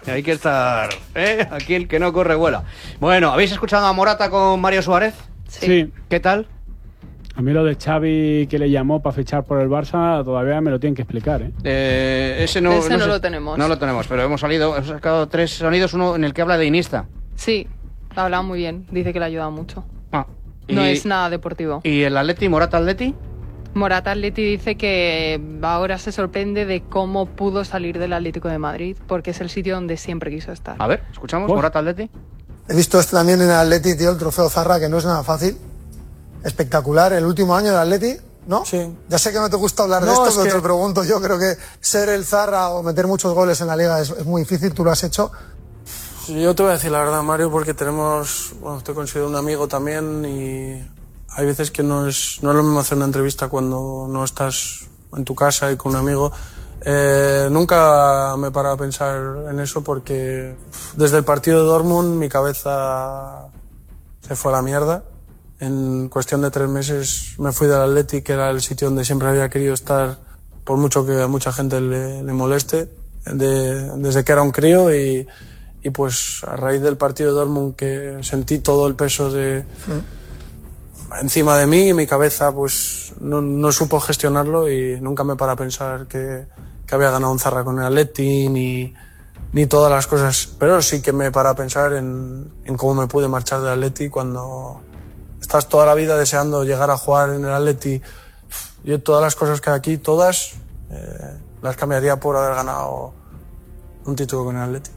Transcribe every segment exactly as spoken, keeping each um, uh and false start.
Hay que estar, ¿eh? Aquí el que no corre vuela. Bueno, ¿habéis escuchado a Morata con Mario Suárez? Sí. Sí. ¿Qué tal? A mí lo de Xavi que le llamó para fichar por el Barça todavía me lo tienen que explicar, ¿eh? Eh, ese no, Ese no sé- lo tenemos. No lo tenemos, pero hemos salido, hemos sacado tres sonidos, uno en el que habla de Iniesta. Sí, ha hablado muy bien. Dice que le ha ayudado mucho. Ah, y, No es nada deportivo. ¿Y el Atleti, Morata Atleti? Morata Atleti dice que ahora se sorprende de cómo pudo salir del Atlético de Madrid, porque es el sitio donde siempre quiso estar. A ver, escuchamos, Pues- Morata Atleti. He visto esto también en el Atleti, tío, el trofeo Zarra, que no es nada fácil. Espectacular, el último año del Atleti, ¿no? Sí. Ya sé que no te gusta hablar de No, esto, es pero que- te lo pregunto yo. Creo que ser el Zarra o meter muchos goles en la Liga es, es muy difícil, tú lo has hecho. Yo te voy a decir la verdad, Mario, porque tenemos, bueno, te considero un amigo también y hay veces que no es, no es lo mismo hacer una entrevista cuando no estás en tu casa y con un amigo. Eh, nunca me he parado a pensar en eso porque desde el partido de Dortmund mi cabeza se fue a la mierda. En cuestión de tres meses me fui del Atleti, que era el sitio donde siempre había querido estar, por mucho que a mucha gente le, le moleste, de- desde que era un crío y, y pues a raíz del partido de Dortmund que sentí todo el peso de encima de mí y mi cabeza pues no, no supo gestionarlo y nunca me para a pensar que, que había ganado un Zarra con el Atleti ni, ni todas las cosas, pero sí que me para a pensar en, en cómo me pude marchar del Atleti cuando estás toda la vida deseando llegar a jugar en el Atleti. Yo todas las cosas que hay aquí, todas, eh, las cambiaría por haber ganado un título con el Atleti.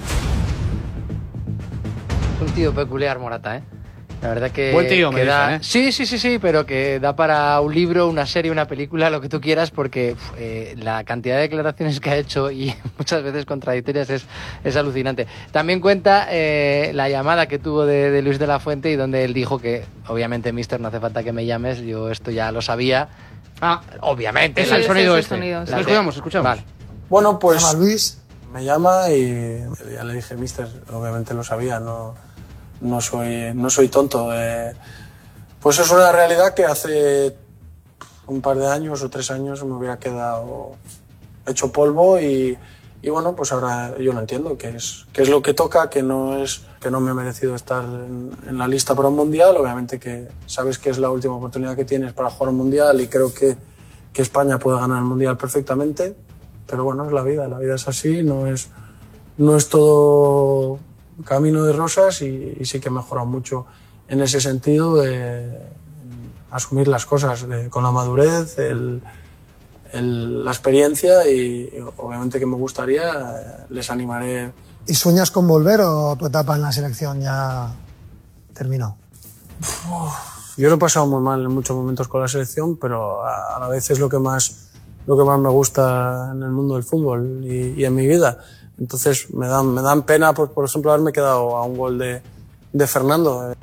Un tío peculiar, Morata, ¿eh? La verdad que... Buen tío, me que da... dicen, ¿eh? Sí, sí, sí, sí, pero que da para un libro, una serie, una película, lo que tú quieras, porque uf, eh, la cantidad de declaraciones que ha hecho y muchas veces contradictorias es, es alucinante. También cuenta eh, la llamada que tuvo de, de Luis de la Fuente y donde él dijo que, obviamente, mister, no hace falta que me llames, yo esto ya lo sabía. Ah, Obviamente. es la- el Ese sonido es el este. sonido, sí. Lo escuchamos, escuchamos. Vale. Bueno, pues Se llama Luis. me llama y ya le dije, mister, obviamente lo sabía, no, no, soy, no soy tonto. Eh, pues es una realidad que hace un par de años o tres años me hubiera quedado hecho polvo y, y bueno, pues ahora yo lo entiendo, que es, que es lo que toca, que no, es, que no me he merecido estar en, en la lista para un mundial. Obviamente que sabes que es la última oportunidad que tienes para jugar un mundial y creo que, que España puede ganar el mundial perfectamente. Pero bueno, es la vida, la vida es así, no es, no es todo camino de rosas y, y sí que he mejorado mucho en ese sentido de asumir las cosas de, con la madurez, el, el, la experiencia y, y obviamente que me gustaría, eh, les animaré. ¿Y sueñas con volver o tu etapa en la selección ya terminó? Yo lo he pasado muy mal en muchos momentos con la selección, pero a, a la vez es lo que más, lo que más me gusta en el mundo del fútbol y, y en mi vida. Entonces me dan, me dan pena, por, por ejemplo, haberme quedado a un gol de, de Fernando.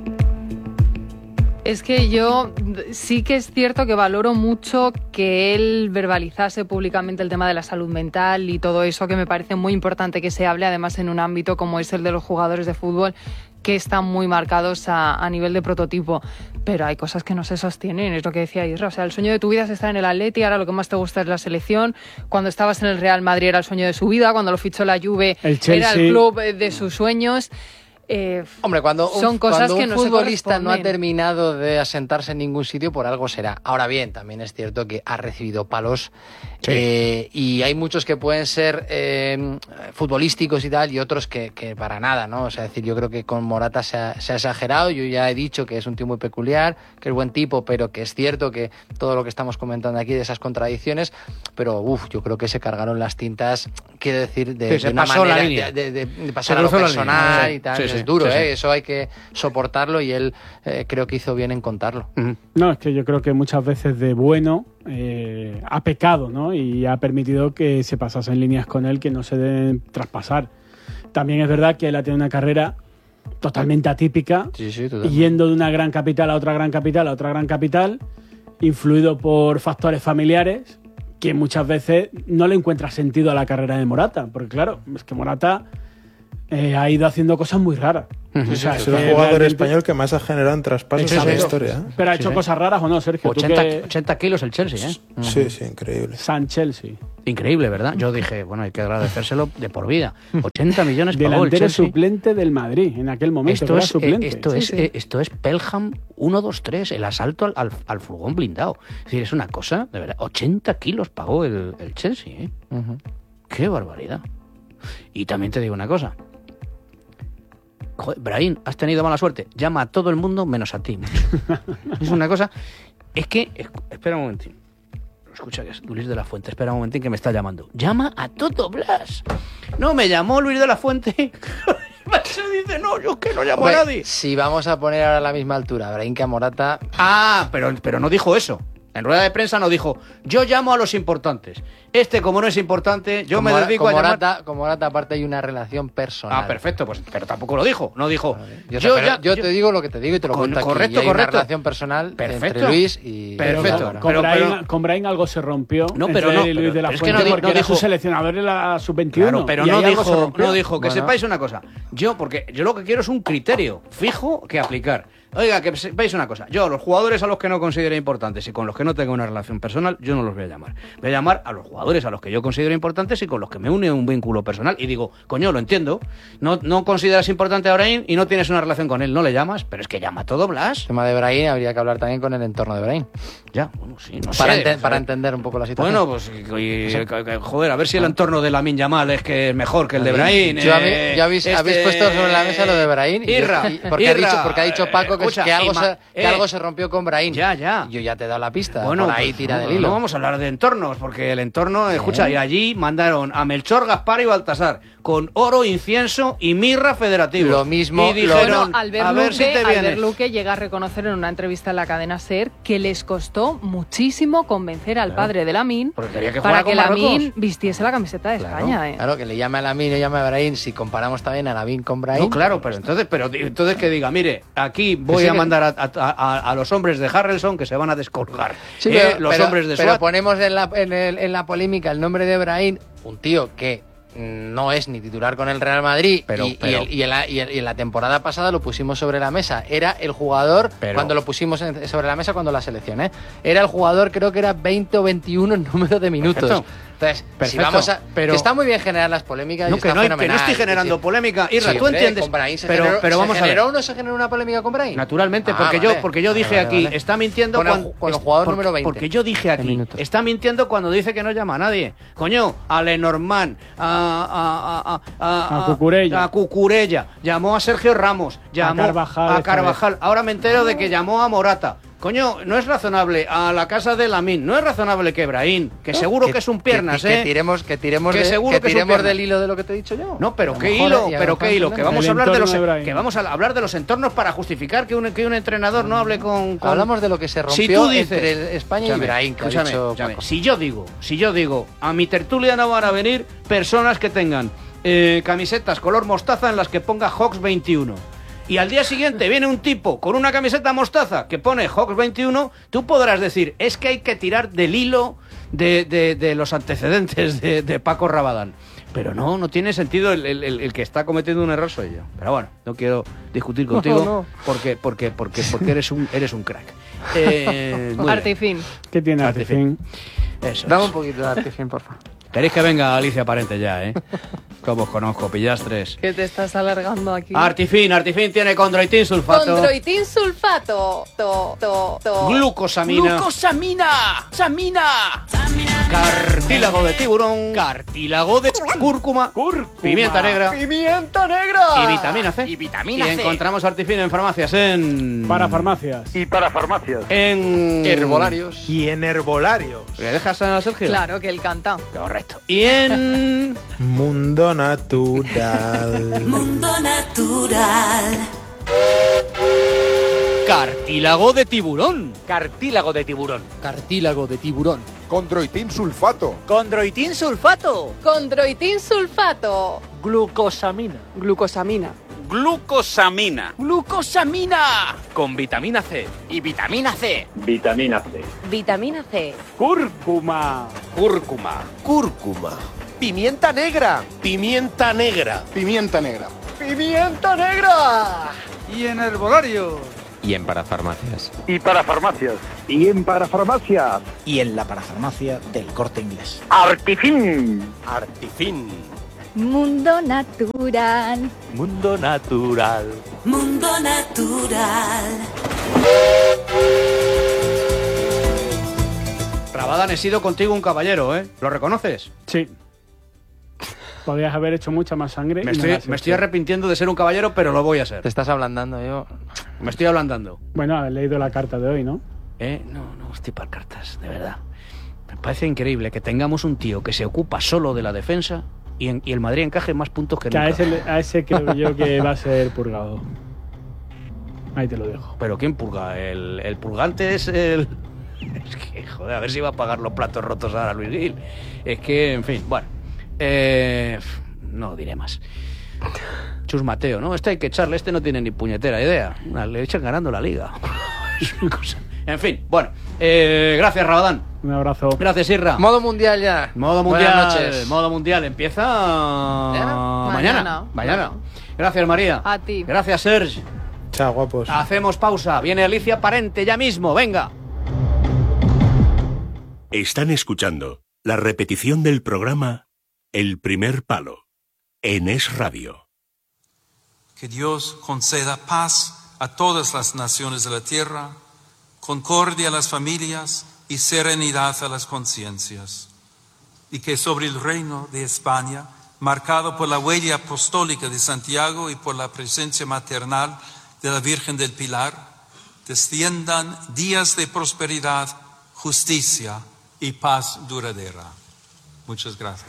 Es que yo sí que es cierto que valoro mucho que él verbalizase públicamente el tema de la salud mental y todo eso, que me parece muy importante que se hable, además en un ámbito como es el de los jugadores de fútbol, que están muy marcados a, a nivel de prototipo. Pero hay cosas que no se sostienen, es lo que decía Isra. O sea, el sueño de tu vida es estar en el Atleti, ahora lo que más te gusta es la selección. Cuando estabas en el Real Madrid era el sueño de su vida, cuando lo fichó la Juve El era Chelsea. el club de sus sueños. Eh, Hombre, cuando un, son cosas cuando un que no se futbolista no ha corresponden. terminado de asentarse en ningún sitio, por algo será. Ahora bien, también es cierto que ha recibido palos Sí. eh, y hay muchos que pueden ser eh, futbolísticos y tal y otros que, que para nada, ¿no? O sea, es decir, yo creo que con Morata se ha, se ha exagerado. Yo ya he dicho que es un tío muy peculiar, que es buen tipo, pero que es cierto que todo lo que estamos comentando aquí de esas contradicciones, pero uff, yo creo que se cargaron las tintas, quiero decir, de, Sí, de se una pasó la manera línea. de, de- de Se pasar a lo cruzó la línea, personal sí. y tal. Sí, sí, es duro, sí, sí. ¿eh? Eso hay que soportarlo y él eh, creo que hizo bien en contarlo. Ujú. No, es que yo creo que muchas veces de bueno eh, ha pecado, ¿no? Y ha permitido que se pasasen líneas con él que no se deben traspasar. También es verdad que él ha tenido una carrera totalmente atípica, Sí, sí, totalmente. yendo de una gran capital a otra gran capital a otra gran capital, influido por factores familiares que muchas veces no le encuentra sentido a la carrera de Morata, porque claro, es que Morata eh, ha ido haciendo cosas muy raras, Sí, O sea, es que el jugador realmente- español que más ha generado en traspasos en la Exacto. historia. ¿eh? Pero ha Sí, hecho sí. cosas raras o no, Sergio. Tú ochenta, que- ochenta kilos el Chelsea, ¿eh? Sí, sí, increíble. San Chelsea. Increíble, ¿verdad? Yo dije, bueno, hay que agradecérselo de por vida. ochenta millones pagó el Delantero Chelsea. suplente del Madrid en aquel momento. Esto que era es, eh, suplente. esto, Sí, es, sí. eh, esto es Pelham uno dos tres, el asalto al, al, al furgón blindado. Es decir, es una cosa, de verdad, ochenta kilos pagó el, el Chelsea, ¿eh? Ujú. ¡Qué barbaridad! Y también te digo una cosa. Joder, Brahim, has tenido mala suerte. Llama a todo el mundo menos a ti. macho. Es una cosa... Es que... es- Espera un momentín. Escucha, que es Luis de la Fuente. Espera un momentín que me está llamando. Llama a todo Blas. No, me llamó Luis de la Fuente. Se dice, no, yo es que no llamo Hombre, a nadie. si vamos a poner ahora a la misma altura a Brahim que a Morata, Ah, pero, pero no dijo eso. En rueda de prensa no dijo, yo llamo a los importantes. Este, como no es importante, yo con me Mora- dedico con a llamar... Morata, con Morata aparte hay una relación personal. Ah, perfecto, pues, pero tampoco lo dijo. No dijo, Yo, yo, te, ya- yo yo- te digo lo que te digo y te lo Con- cuento aquí. correcto, Y hay correcto. una relación personal Perfecto. entre Luis y... Perfecto. Bueno, Con, Pero- Brahim, pero- con Brahim algo se rompió. No, entre pero no, él y Luis pero- de la pero es que Fuente no di- porque no era dijo- su seleccionador en la sub veintiuno. Claro, pero y no ahí algo se dijo, rompió. no dijo, que Bueno. sepáis una cosa. Yo, porque yo lo que quiero es un criterio fijo que aplicar. Oiga, que sepáis una cosa. Yo, los jugadores a los que no considero importantes y con los que no tengo una relación personal, yo no los voy a llamar. Voy a llamar a los jugadores a los que yo considero importantes y con los que me une un vínculo personal. Y digo, coño, lo entiendo. No, no consideras importante a Brahim y no tienes una relación con él. No le llamas, pero es que llama a todo Blas. El tema de Brahim habría que hablar también con el entorno de Brahim. Ya, bueno, sí, no Para, sé. ente- o sea, para entender un poco la situación. Bueno, pues, y- y- que- joder, a ver si el entorno de Lamine Yamal es que es mejor que el de Brahim. Yo a mí- eh, ya habéis, este- habéis puesto sobre la mesa lo de Brahim. y yo- Irra, y- porque, ha Irra, dicho, porque ha dicho Paco que, escucha, que algo, Ima- se, que eh, algo se rompió con Brahim. Ya, ya. Yo ya te he dado la pista. Bueno, por ahí pues, tira no, del hilo. No vamos a hablar de entornos, porque el entorno, escucha, y allí mandaron a Melchor, Gaspar y Baltasar con oro, incienso y mirra federativos. Lo mismo- Y dijeron, Bueno, Albert, a ver Luque, si te Albert vienes. Luque llega a reconocer en una entrevista en la cadena SER que les costó muchísimo convencer al padre de Lamine Porque quería que para jugara que con Marruecos. Lamine vistiese la camiseta de Claro, España. ¿eh? claro, que le llame a Lamine y llame a Brahim. Si comparamos también a Lamine con Brahim. No, claro, pero entonces, pero entonces que diga, mire, aquí voy sí a que- mandar a, a- a- a los hombres de Harrelson que se van a descolgar. Sí, Eh, pero, los pero- hombres de pero SWAT. ponemos en la, en, el- en la polémica el nombre de Brahim, un tío que mm, no es ni titular con el Real Madrid Pero- y, y pero- el- y en la, y el- y en la temporada pasada lo pusimos sobre la mesa. Era el jugador, Pero- cuando lo pusimos en- sobre la mesa cuando la seleccioné, era el jugador, creo que era veinte o veintiuno en número de minutos. Perfecto. Entonces, si Perfecto, vamos a... pero- que está muy bien generar las polémicas y No, que está no, hay- que no fenomenal, estoy generando sí. polémica. Irra, Sí, tú hombre, entiendes. con Brahim se pero, generó- pero vamos ¿se a generó ver. o no se generó una polémica con Brahim? Naturalmente, Ah, porque vale. yo porque yo dije Vale, aquí, vale. está mintiendo Con el cuando ju- con el es- jugador porque, número veinte. porque yo dije aquí, minutos. está mintiendo cuando dice que no llama a nadie. Coño, a Lenormand, a a, a, a, A Cucurella. a Cucurella, llamó a Sergio Ramos, llamó Carvajal a esta Carvajal. Ahora me entero de que llamó a Morata. Coño, no es razonable a la casa de Lamine, no es razonable que Brahim, que seguro que, es un piernas, que, ¿eh? que tiremos, que tiremos, Que de- seguro que que es un tiremos piernas. del hilo de lo que te he dicho yo. No, pero A lo qué mejor, hilo, y a lo pero mejor qué hilo, que entendemos. vamos El a hablar de los entorno de Brahim. que vamos a hablar de los entornos para justificar que un, que un entrenador no hable con, con- Hablamos de lo que se rompió Si tú dices- entre el- España Escúchame, y Brahim, que ha escúchame, dicho escúchame. Paco. Si yo digo, si yo digo, a mi tertulia no van a venir personas que tengan eh, camisetas color mostaza en las que ponga Hawks veintiuno. Y al día siguiente viene un tipo con una camiseta mostaza que pone Hawks veintiuno, tú podrás decir, es que hay que tirar del hilo de, de- de los antecedentes de, de Paco Rabadán. Pero no, no tiene sentido, el, el- el- el que está cometiendo un error soy yo. Pero bueno, no quiero discutir contigo No, no. porque porque porque porque eres un eres un crack. Eh, muy bien. Arte y fin. ¿Qué tiene Artifin. Artifin? Eso Dame es. un poquito de artifin, por favor. Queréis que venga Alicia Parente ya, ¿eh? Como os conozco, pillastres. Que te estás alargando aquí. Artifin, Artifin tiene condroitin sulfato, Condroitin sulfato. To, to, to. glucosamina, ¡Glucosamina! ¡Samina! cartílago de tiburón, cartílago de cúrcuma, pimienta negra ¡Pimienta negra! y vitamina C. Y vitamina Y C. encontramos Artifin en farmacias en... Para farmacias. Y para farmacias. En... Herbolarios. Y en herbolarios. ¿Le dejas a Sergio? Claro que él canta. Correcto. Y en... Mundo natural. Mundo natural. cartílago de tiburón. Cartílago de tiburón. Cartílago de tiburón. Condroitin sulfato. Condroitin sulfato. Condroitin sulfato. Glucosamina. Glucosamina. Glucosamina. Glucosamina. Con vitamina C. Y vitamina C. Vitamina C. Vitamina C. Cúrcuma. Cúrcuma. Cúrcuma. Pimienta negra. Pimienta negra. Pimienta negra. ¡Pimienta negra! Y en herbolarios. Y en parafarmacias. Y para farmacias. Y en parafarmacias. Y en la parafarmacia del Corte Inglés. Artifin. Artifin. Mundo natural. Mundo natural. Mundo natural. Rabadán, he sido contigo un caballero, ¿eh? ¿Lo reconoces? Sí. Podrías haber hecho mucha más sangre. Me y no estoy, la has me hecho. estoy arrepintiendo de ser un caballero, pero lo voy a ser. Te estás ablandando, yo. Me estoy ablandando. Bueno, has leído la carta de hoy, ¿no? ¿Eh? No, no estoy para cartas, de verdad. Me parece increíble que tengamos un tío que se ocupa solo de la defensa y, en, y el Madrid encaje más puntos que, Que nunca. a ese, a ese creo yo que va a ser purgado. Ahí te lo dejo. ¿Pero quién purga? El, el purgante es el... Es que, joder, a ver si va a pagar los platos rotos ahora Luis Gil. Es que, en fin, bueno. Eh, no diré más. Chus Mateo, ¿no? Este hay que echarle, este no tiene ni puñetera idea. Le echan ganando la liga. Es una cosa. En fin, bueno. Eh, gracias, Rabadán. Un abrazo. Gracias, Irra. Modo mundial ya. Modo mundial. Buenas noches. Modo mundial. Empieza mañana. Mañana. Mañana. Bueno. Gracias, María. A ti. Gracias, Serge. Chao, guapos. Hacemos pausa. Viene Alicia Parente ya mismo. Venga. Están escuchando la repetición del programa El Primer Palo en Es Radio. Que Dios conceda paz a todas las naciones de la tierra, concordia a las familias y serenidad a las conciencias. Y que sobre el reino de España, marcado por la huella apostólica de Santiago y por la presencia maternal de la Virgen del Pilar, desciendan días de prosperidad, justicia y paz duradera. Muchas gracias.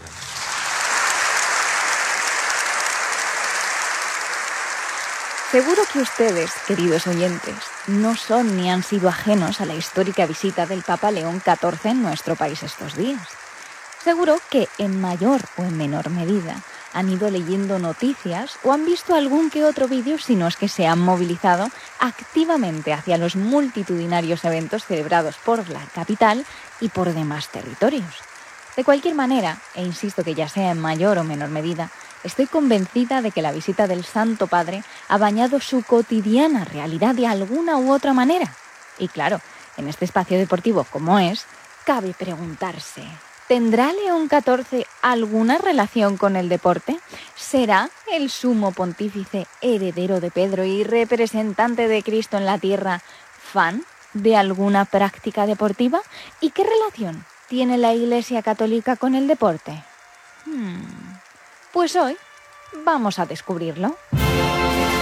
Seguro que ustedes, queridos oyentes, no son ni han sido ajenos a la histórica visita del Papa León catorce en nuestro país estos días. Seguro que en mayor o en menor medida han ido leyendo noticias o han visto algún que otro vídeo, si no es que se han movilizado activamente hacia los multitudinarios eventos celebrados por la capital y por demás territorios. De cualquier manera, e insisto que ya sea en mayor o menor medida, estoy convencida de que la visita del Santo Padre ha bañado su cotidiana realidad de alguna u otra manera. Y claro, en este espacio deportivo como es, cabe preguntarse, ¿tendrá León catorce alguna relación con el deporte? ¿Será el sumo pontífice heredero de Pedro y representante de Cristo en la tierra fan de alguna práctica deportiva? ¿Y qué relación tiene la Iglesia Católica con el deporte? Hmm... Pues hoy vamos a descubrirlo.